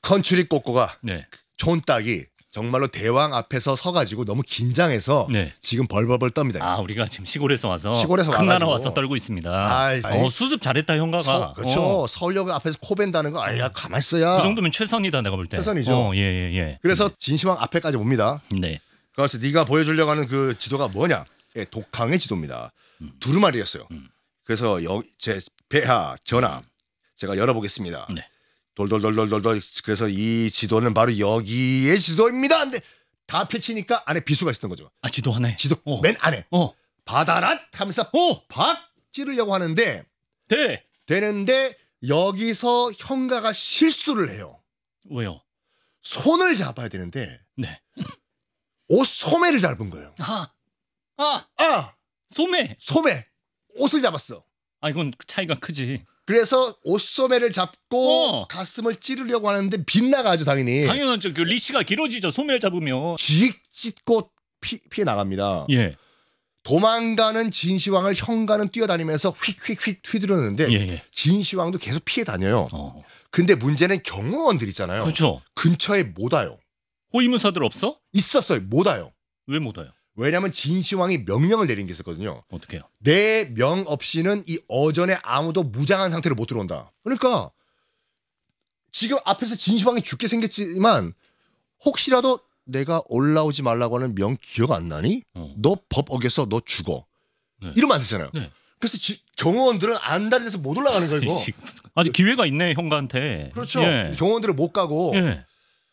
컨츄리 꼬꼬가 네. 촌딱이 정말로 대왕 앞에서 서가지고 너무 긴장해서 네. 지금 벌벌벌 떱니다. 아 우리가 지금 시골에서 와서 시골에서 큰 나라 와가지고. 와서 떨고 있습니다. 아이, 수습 잘했다 형가가. 그렇죠. 서울역 앞에서 코 벤다는 거 아야 가만 있어야. 그 정도면 최선이다 내가 볼 때. 최선이죠. 예. 그래서 진시황 앞에까지 옵니다. 네. 그래서 네가 보여주려고 하는 그 지도가 뭐냐? 예, 독항의 지도입니다. 두루마리였어요. 그래서 제 폐하 전하 제가 열어보겠습니다. 네. 돌돌돌돌돌. 그래서 이 지도는 바로 여기의 지도입니다. 근데 다 펼치니까 안에 비수가 있었던 거죠. 아 지도 안에. 지도 맨 안에 바다란 하면서 박 찌르려고 하는데 네. 되는데 여기서 형가가 실수를 해요. 왜요? 손을 잡아야 되는데 네. 옷 소매를 잡은 거예요. 소매. 소매 옷을 잡았어. 아 이건 차이가 크지. 그래서 옷 소매를 잡고 가슴을 찌르려고 하는데 빗나가죠 당연히. 당연하죠. 그 리시가 길어지죠. 소매를 잡으면. 쥐 찢고 피해 나갑니다. 예. 도망가는 진시황을 형가는 뛰어다니면서 휙휙휙 휘두르는데 예. 진시황도 계속 피해 다녀요. 어. 근데 문제는 경호원들 있잖아요. 그렇죠. 근처에 못 와요. 호위무사들 없어? 있었어요. 못 와요. 왜 못 와요? 왜냐하면 진시황이 명령을 내린 게 있었거든요. 어떻게요? 내 명 없이는 이 어전에 아무도 무장한 상태로 못 들어온다. 그러니까 지금 앞에서 진시황이 죽게 생겼지만 혹시라도 내가 올라오지 말라고 하는 명 기억 안 나니? 너 법 어겼어. 너 죽어. 네. 이러면 안 되잖아요. 네. 그래서 경호원들은 안달이 돼서 못 올라가는 거예요. 이거. 아직 기회가 있네 형가한테. 그렇죠. 예. 경호원들은 못 가고 예.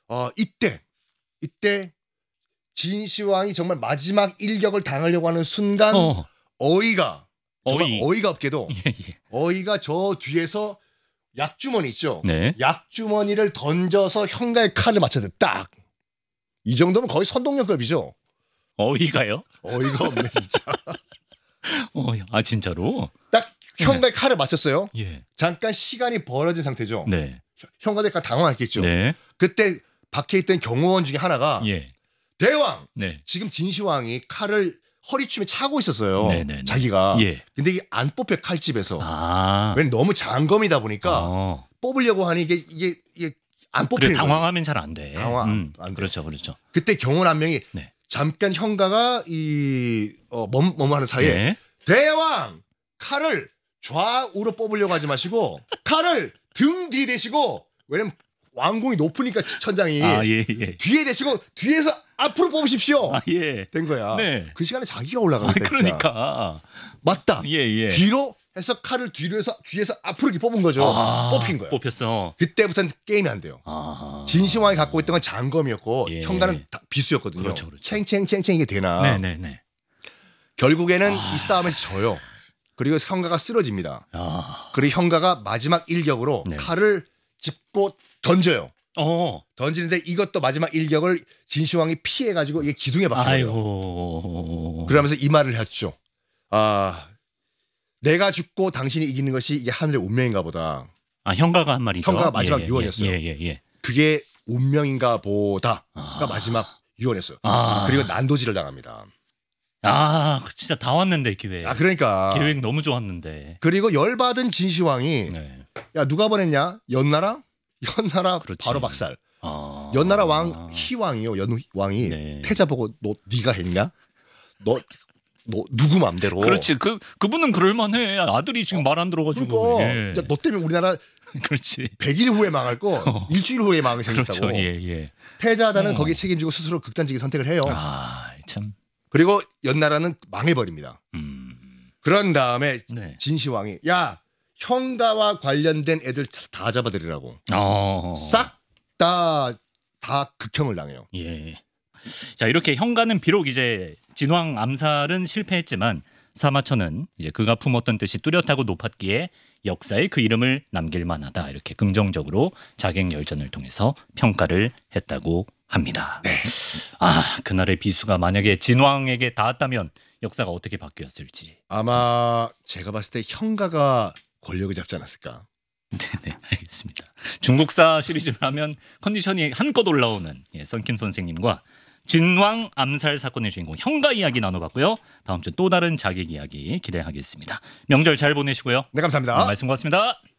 이때 진시황이 정말 마지막 일격을 당하려고 하는 순간 어이가 없게도 예. 어이가 저 뒤에서 약주머니 있죠. 네. 약주머니를 던져서 형가의 칼을 맞춰대 딱. 이 정도면 거의 선동력급이죠. 어이가요? 어이가 없네 진짜. 아 진짜로? 딱 형가의 칼을 맞췄어요. 예. 잠깐 시간이 벌어진 상태죠. 네. 형가도 약간 당황했겠죠. 네. 그때 밖에 있던 경호원 중에 하나가 예. 대왕. 네. 지금 진시황이 칼을 허리춤에 차고 있었어요. 네네네. 자기가. 예. 근데 이게 안 뽑혀 칼집에서. 아. 왜냐면 너무 장검이다 보니까 뽑으려고 하니 이게 안 뽑히는 그래, 당황하면 잘 안 돼. 당황 안 돼. 그렇죠. 그때 경호원 한 명이 네. 잠깐 형가가 뭐하는 사이에 네. 대왕 칼을 좌우로 뽑으려고 하지 마시고 칼을 등 뒤에 대시고 왜냐면 왕궁이 높으니까 천장이 예. 뒤에 대시고 뒤에서 앞으로 뽑으십시오. 예. 된 거야. 네. 그 시간에 자기가 올라가겠다. 그러니까. 맞다. 예. 뒤로 해서 칼을 뒤로 해서 뒤에서 앞으로 이렇게 뽑은 거죠. 뽑힌 거야. 뽑혔어. 그때부터는 게임이 안 돼요. 진시황이 갖고 있던 건 장검이었고 예. 형가는 비수였거든요. 그렇죠. 챙챙챙챙 이게 되나. 네네네. 결국에는 이 싸움에서 져요. 그리고 형가가 쓰러집니다. 그리고 형가가 마지막 일격으로 네. 칼을 짚고 던져요. 어. 던지는데 이것도 마지막 일격을 진시황이 피해가지고 이게 기둥에 박혀요. 아이고. 그러면서 이 말을 했죠. 아, 내가 죽고 당신이 이기는 것이 이게 하늘의 운명인가 보다. 아, 형가가 한 말이죠. 형가가 마지막 유언이었어요. 예. 그게 운명인가 보다가 마지막 유언이었어요. 그리고 난도질을 당합니다. 아, 진짜 다 왔는데 기회. 아, 그러니까. 계획 너무 좋았는데. 그리고 열받은 진시황이 네. 야, 누가 보냈냐? 연나라? 연나라 그렇지. 바로 박살. 아. 연나라 왕 희왕이요. 연왕이 네. 태자 보고 너 네가 했냐? 너 누구 맘대로. 그렇지. 그분은 그럴 만해. 아들이 지금 말 안 들어가지고. 그러니까 예. 야, 너 때문에 우리나라 그렇지. 100일 후에 망할 거 일주일 후에 망을 생겼다고. 그렇죠. 예. 태자단은 거기에 책임지고 스스로 극단적인 선택을 해요. 아, 참. 그리고 연나라는 망해버립니다. 그런 다음에 네. 진시황이 야, 형가와 관련된 애들 다 잡아들이라고. 싹 다 극형을 당해요. 예. 자, 이렇게 형가는 비록 이제 진왕 암살은 실패했지만 사마천은 이제 그가 품었던 뜻이 뚜렷하고 높았기에 역사에 그 이름을 남길 만하다. 이렇게 긍정적으로 자객열전을 통해서 평가를 했다고 합니다. 네. 아, 그날의 비수가 만약에 진왕에게 닿았다면 역사가 어떻게 바뀌었을지. 아마 제가 봤을 때 형가가 권력을 잡지 않았을까. 네, 알겠습니다. 중국사 시리즈를 하면 컨디션이 한껏 올라오는 썬킴 선생님과 진왕 암살 사건의 주인공 형가 이야기 나눠봤고요. 다음 주 또 다른 자객 이야기 기대하겠습니다. 명절 잘 보내시고요. 네, 감사합니다. 말씀 고맙습니다.